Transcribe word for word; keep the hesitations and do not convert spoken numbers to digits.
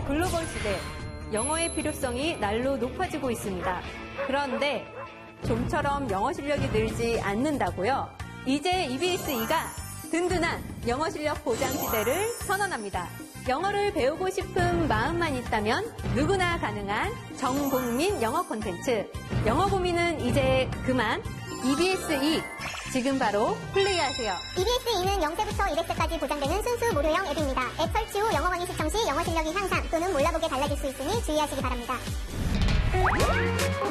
글로벌 시대, 영어의 필요성이 날로 높아지고 있습니다. 그런데 좀처럼 영어 실력이 늘지 않는다고요? 이제 이비에스이가 든든한 영어 실력 보장 시대를 선언합니다. 영어를 배우고 싶은 마음만 있다면 누구나 가능한 전국민 영어 콘텐츠. 영어 고민은 이제 그만. 이비에스이 지금 바로 플레이하세요. 이비에스이는 영 세부터 이백 세까지 보장되는 순수 무료형 앱입니다. 앱 설치 후 영어 강의 시청 시 영어 실력이 향상 또는 몰라보게 달라질 수 있으니 주의하시기 바랍니다.